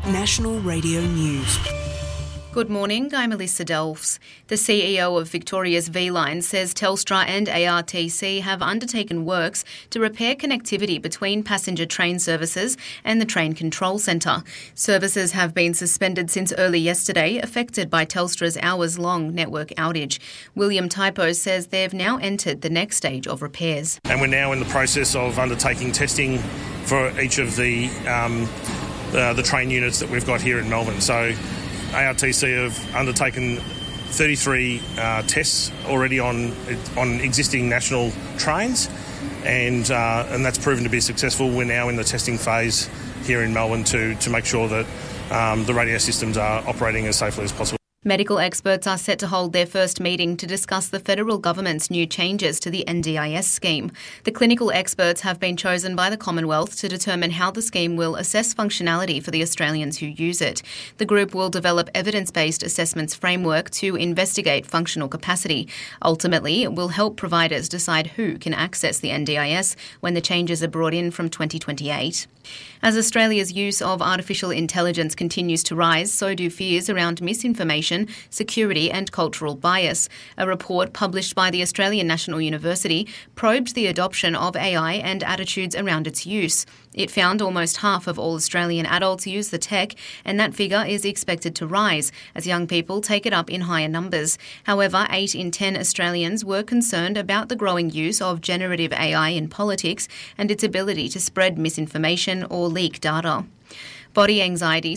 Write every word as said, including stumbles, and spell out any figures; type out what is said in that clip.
National Radio News. Good morning, I'm Melissa Delves. The C E O of Victoria's V-Line says Telstra and A R T C have undertaken works to repair connectivity between passenger train services and the train control centre. Services have been suspended since early yesterday, affected by Telstra's hours-long network outage. William Typo says they've now entered the next stage of repairs. And we're now in the process of undertaking testing for each of the, um, uh, the train units that we've got here in Melbourne. So A R T C have undertaken thirty-three uh, tests already on on existing national trains, and uh, and that's proven to be successful. We're now in the testing phase here in Melbourne to to make sure that um, the radio systems are operating as safely as possible. Medical experts are set to hold their first meeting to discuss the federal government's new changes to the N D I S scheme. The clinical experts have been chosen by the Commonwealth to determine how the scheme will assess functionality for the Australians who use it. The group will develop evidence-based assessments framework to investigate functional capacity. Ultimately, it will help providers decide who can access the N D I S when the changes are brought in from twenty twenty-eight. As Australia's use of artificial intelligence continues to rise, so do fears around misinformation, security and cultural bias. A report published by the Australian National University probed the adoption of A I and attitudes around its use. It found almost half of all Australian adults use the tech, and that figure is expected to rise as young people take it up in higher numbers. However, eight in ten Australians were concerned about the growing use of generative A I in politics and its ability to spread misinformation or leak data. Body anxiety